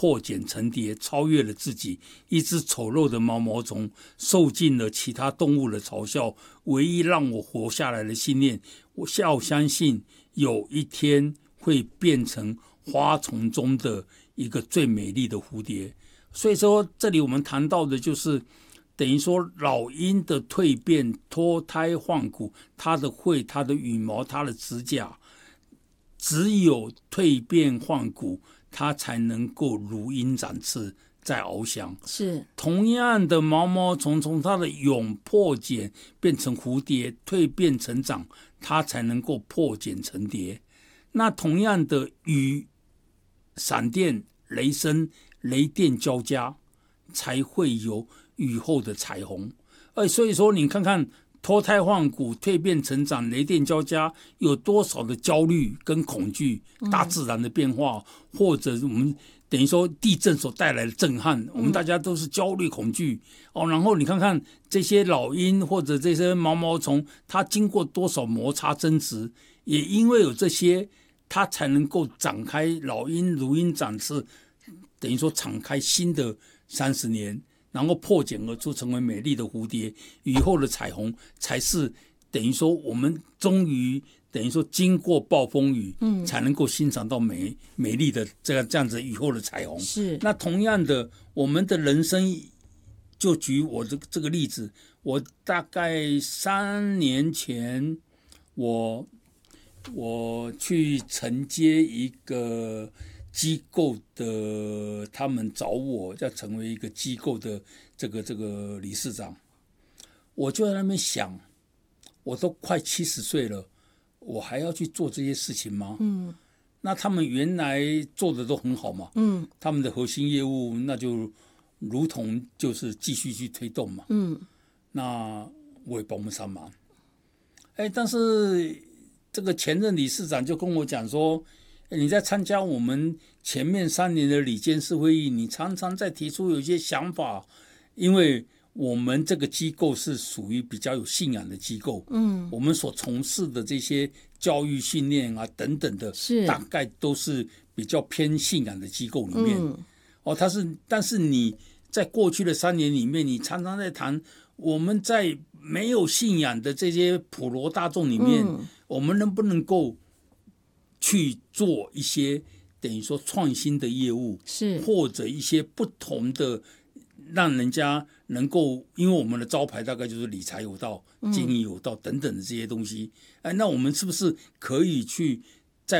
破茧成蝶，超越了自己。一只丑陋的毛毛虫受尽了其他动物的嘲笑，唯一让我活下来的信念，我要相信有一天会变成花丛中的一个最美丽的蝴蝶。所以说，这里我们谈到的就是等于说老鹰的蜕变、脱胎换骨，它的喙、它的羽毛、它的指甲，只有蜕变换骨，它才能够如鹰展翅，再翱翔。 是同样的，毛毛虫从它的蛹破茧变成蝴蝶，蜕变成长，它才能够破茧成蝶。那同样的，雨、闪电、雷声、雷电交加，才会有雨后的彩虹。所以说，你看看脱胎换骨、蜕变成长、雷电交加，有多少的焦虑跟恐惧？大自然的变化，或者我们等于说地震所带来的震撼，我们大家都是焦虑恐惧然后你看看这些老鹰或者这些毛毛虫，它经过多少摩擦争执，也因为有这些，它才能够展开老鹰如鹰展翅，等于说敞开新的30年，然后破茧而出，成为美丽的蝴蝶。雨后的彩虹才是等于说我们终于等于说经过暴风雨，才能够欣赏到美丽的这样子雨后的彩虹。 是。 那同样的，我们的人生，就举我这个例子，我大概3年前，我去承接一个机构的，他们找我要成为一个机构的这个理事长，我就在那边想，我都快70岁了，我还要去做这些事情吗？那他们原来做的都很好嘛，他们的核心业务那就如同就是继续去推动嘛，那我也帮不上忙。但是这个前任理事长就跟我讲说，你在参加我们前面3年的理监事会议，你常常在提出有一些想法，因为我们这个机构是属于比较有信仰的机构，我们所从事的这些教育训练啊等等的，大概都是比较偏信仰的机构里面。但是你在过去的3年里面，你常常在谈我们在没有信仰的这些普罗大众里面，我们能不能够去做一些等于说创新的业务，或者一些不同的，让人家能够，因为我们的招牌大概就是理财有道、经营有道等等的这些东西，那我们是不是可以去在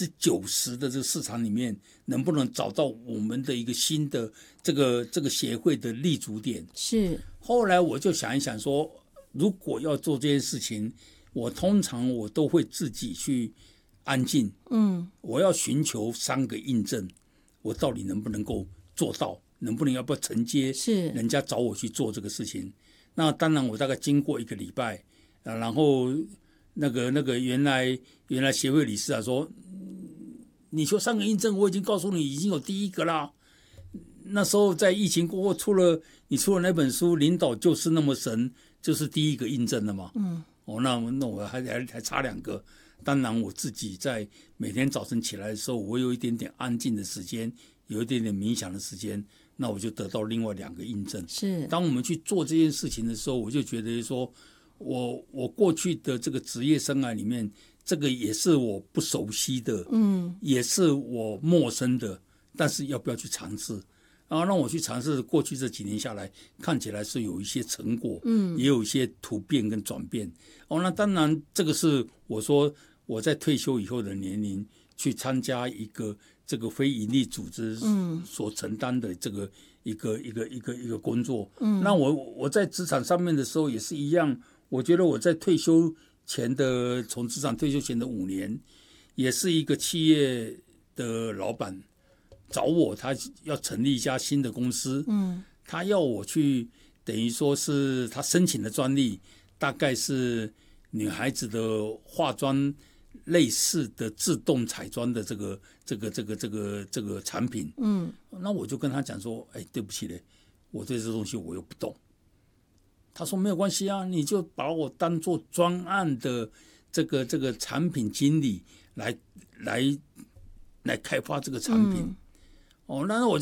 90%的这个市场里面，能不能找到我们的一个新的这个协会的立足点？ 是。 后来我就想一想说，如果要做这件事情，通常我都会自己去安静，我要寻求3个印证，我到底能不能够做到，能不能要不要承接人家找我去做这个事情。那当然我大概经过1个礼拜，然后那个原来协会理事长说，你说3个印证，我已经告诉你已经有第1个啦。那时候在疫情过后你出了那本书《领导就是那么神》，就是第1个印证了嘛。那我还差2个。当然我自己在每天早晨起来的时候，我有一点点安静的时间，有一点点冥想的时间，那我就得到另外2个印证。 是。 当我们去做这件事情的时候，我就觉得说，我过去的这个职业生涯里面，这个也是我不熟悉的，也是我陌生的，但是要不要去尝试？然后让我去尝试，过去这几年下来，看起来是有一些成果，也有一些突变跟转变。那当然这个是我说我在退休以后的年龄去参加一个这个非营利组织所承担的这个一个工作。那我在职场上面的时候也是一样，我觉得我在从职场退休前的5年，也是一个企业的老板找我，他要成立一家新的公司，他要我去，等于说是他申请的专利，大概是女孩子的化妆类似的自动彩妆的这个产品。那我就跟他讲说，对不起嘞，我对这东西我又不懂。他说没有关系啊，你就把我当做专案的这个产品经理来开发这个产品。那我